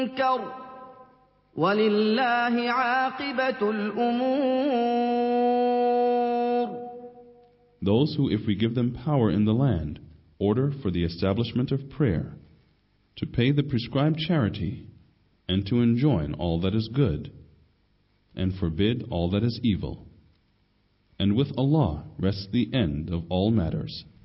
مُنكَرٍ وَلِلَّهِ عَاقِبَةُ الْأُمُورِ. Those who, if we give them power in the land, order for the establishment of prayer, to pay the prescribed charity, and to enjoin all that is good, and forbid all that is evil. And with Allah rests the end of all matters.